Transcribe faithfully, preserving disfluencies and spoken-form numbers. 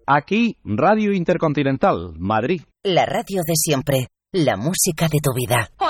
Aquí, Radio Intercontinental, Madrid. La radio de siempre, la música de tu vida.